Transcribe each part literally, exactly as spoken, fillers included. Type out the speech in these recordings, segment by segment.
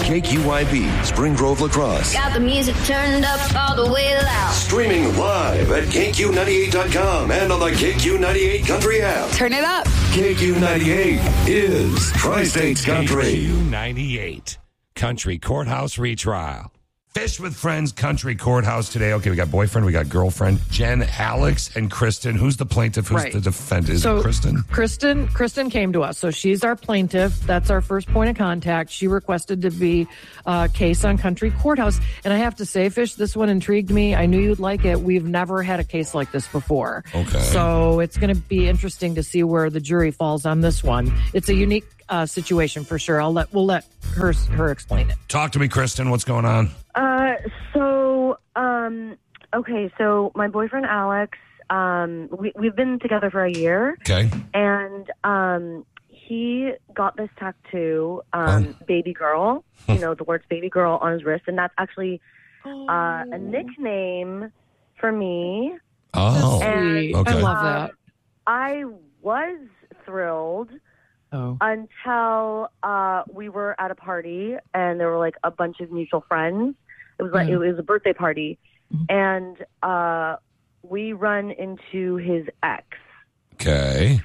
K Q Y B, Spring Grove, La Crosse. Got the music turned up all the way loud. Streaming live at K Q ninety-eight dot com and on the K Q ninety-eight Country app. Turn it up. K Q ninety-eight is Tri-States Country. K Q ninety-eight Country Courthouse retrial. Fish with Friends Country Courthouse today. Okay, we got boyfriend, we got girlfriend. Jen, Alex, and Kristen. Who's the plaintiff? Who's right. the defendant? Is so it Kristen? Kristen Kristen came to us. So she's our plaintiff. That's our first point of contact. She requested to be uh, case on Country Courthouse. And I have to say, Fish, this one intrigued me. I knew you'd like it. We've never had a case like this before. Okay. So it's going to be interesting to see where the jury falls on this one. It's a unique uh, situation for sure. I'll let we'll let her her explain it. Talk to me, Kristen. What's going on? Uh, so, um, okay, so my boyfriend Alex, um, we, we've been together for a year. Okay. And, um, he got this tattoo, um, oh. baby girl, you know, the words baby girl on his wrist. And that's actually, uh, a nickname for me. Oh, and, okay. I love um, that. I was thrilled. Oh. Until uh, we were at a party and there were like a bunch of mutual friends. It was like Mm. it was a birthday party, Mm. and uh, we run into his ex. Okay.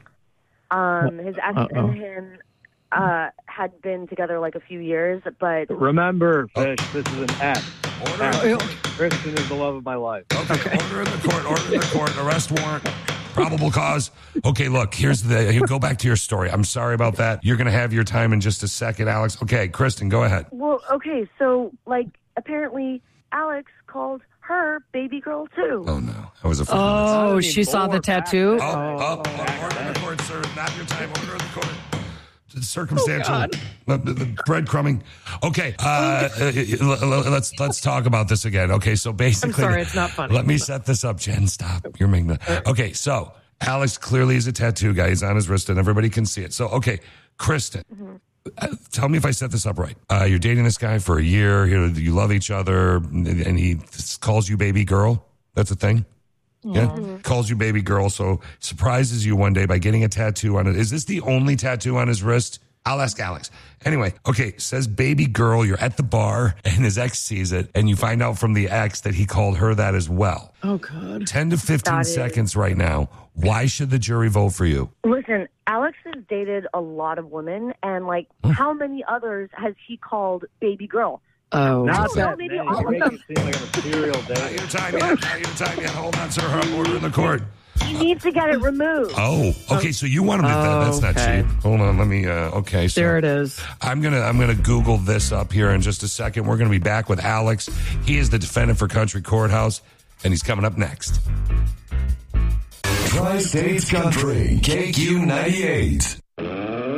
Um, his ex Uh-oh. and him uh, had been together like a few years, but Remember, Fish, this is an X. Order. X. Kristen is the love of my life. Okay. Order in the court. Order in the court. Arrest warrant. Probable cause. Okay, look, here's the, you go back to your story. I'm sorry about that. You're going to have your time in just a second, Alex. Okay, Kristen, go ahead. well, okay. So like apparently Alex called her baby girl too. Oh, no. That was a few Oh, I mean, she saw the more tattoo? back- Oh, oh, oh, order in the court, sir. Not your time. Order in the court. Circumstantial, Oh, the, the, the breadcrumbing. Okay, uh, uh, let's let's talk about this again. Okay, so basically, I'm sorry, it's not funny. Let me set this up, Jen. Stop. You're making the. Okay, so Alex clearly is a tattoo guy. He's on his wrist, and everybody can see it. So, okay, Kristen, Mm-hmm. uh, tell me if I set this up right. Uh, you're dating this guy for a year. You, you love each other, and he calls you baby girl. That's a thing. Yeah, Mm-hmm. calls you baby girl, so surprises you one day by getting a tattoo on it. Is this the only tattoo on his wrist? I'll ask Alex. Anyway, okay, says baby girl, you're at the bar, and his ex sees it, and you find out from the ex that he called her that as well. Oh, God. ten to fifteen That is- seconds right now. Why should the jury vote for you? Listen, Alex has dated a lot of women, and like, how many others has he called baby girl? Oh. Not Oh, that maybe many. all You of make them. it seem like I'm a serial Not dater. your time yet. Not your time yet. Hold on, sir. Order in the court. He needs to get it removed. Oh, okay. So you want him to? Oh, That's not okay. cheap. Hold on. Let me. Uh, okay. So There it is. I'm gonna I'm gonna Google this up here in just a second. We're gonna be back with Alex. He is the defendant for Country Courthouse, and he's coming up next. Tri-States Country, K Q ninety-eight.